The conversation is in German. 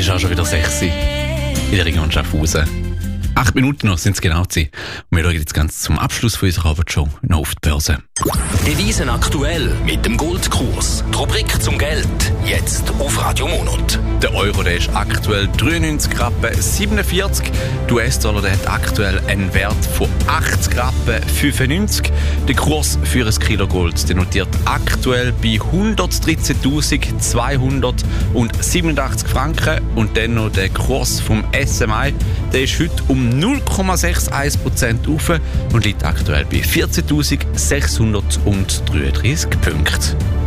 ist auch schon wieder 6 Uhr in der Region Schaffhausen. 8 Minuten noch sind es genau gewesen. Und wir schauen jetzt ganz zum Abschluss von unserer Abendshow noch auf die Börse. Devisen aktuell mit dem Goldkurs. Die Rubrik zum Geld. Jetzt auf Radio Monat. Der Euro, der ist aktuell 93 Rappen 47. Der US-Dollar, der hat aktuell einen Wert von 80 Rappen 95. Der Kurs für ein Kilo Gold, der notiert aktuell bei 113.287 Franken. Und dann noch der Kurs vom SMI, der ist heute um 0,61% auf und liegt aktuell bei 14.633 Punkten.